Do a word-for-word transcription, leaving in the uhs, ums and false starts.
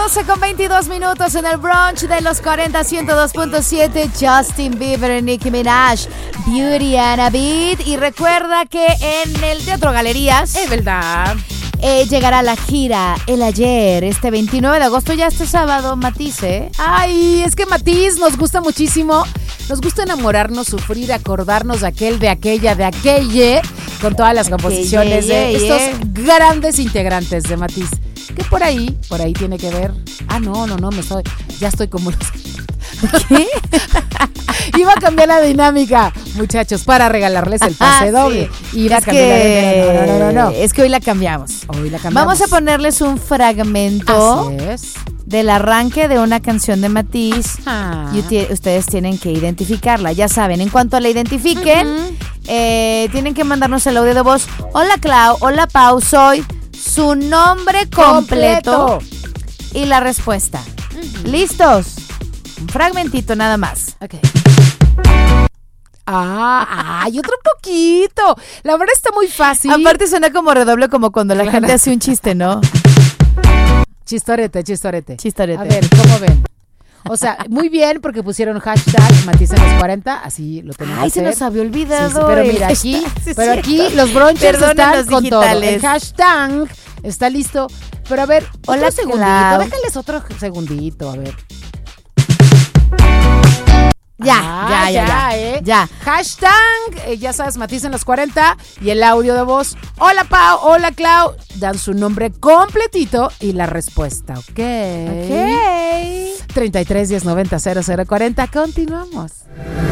doce con veintidós minutos en el brunch de los cuarenta, ciento dos punto siete. Justin Bieber, Nicki Minaj, Beauty and a Beat. Y recuerda que en el Teatro Galerías, es verdad, eh, llegará la gira El Ayer, este veintinueve de agosto, ya este sábado, Matiz, ¿eh? Ay, es que Matiz nos gusta muchísimo. Nos gusta enamorarnos, sufrir, acordarnos de aquel, de aquella, de aquelle, con todas las composiciones yeah, yeah, de yeah. estos grandes integrantes de Matiz. Que por ahí, por ahí tiene que ver. Ah, no, no, no, me estoy, ya estoy como los... ¿Qué? Iba a cambiar la dinámica, muchachos, para regalarles el pase Ah, doble. sí. Ir a Es cambiar que... la... No, no, no, no, no. Es que hoy la cambiamos. Hoy la cambiamos. Vamos a ponerles un fragmento Así es. del arranque de una canción de Matiz. Ah. Y uti- ustedes tienen que identificarla. Ya saben, en cuanto la identifiquen, Uh-huh. eh, tienen que mandarnos el audio de voz. Hola Clau, hola Pau, soy su nombre completo, Completo. y la respuesta. Uh-huh. ¿Listos? Un fragmentito nada más. Ok. Ah, ay, otro poquito. La verdad está muy fácil. Aparte suena como redoble, como cuando la Claro. gente hace un chiste, ¿no? Chistorete, chistorete. Chistorete. A ver, ¿cómo ven? O sea, muy bien porque pusieron hashtag Matiz en los cuarenta, así lo tenemos Ay, que se hacer. nos había olvidado. Sí, sí, pero el mira, aquí, hashtag, sí, pero es aquí cierto. los brunchers Perdonen están los con todo. digitales. El hashtag está listo. Pero a ver, Hola, otro segundito, Clau. déjales otro segundito, a ver. Ya, Ah, ya, ya, ya. ¿eh? Ya. Hashtag, eh, ya sabes, Matiz en los cuarenta y el audio de voz. Hola Pau, hola Clau. Dan su nombre completito y la respuesta, ¿ok? Ok. treinta y tres, diez, noventa, cero cero cuarenta. Continuamos.